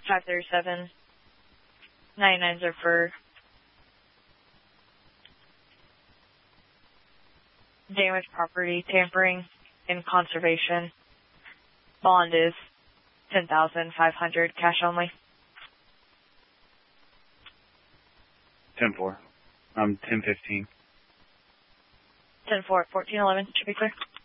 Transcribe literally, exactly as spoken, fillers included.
five thirty-seven. ninety-nines are for damaged property, tampering, and conservation. Bond is ten thousand five hundred dollars, cash only. ten four. Um, ten fifteen. ten four at fourteen eleven, should be clear.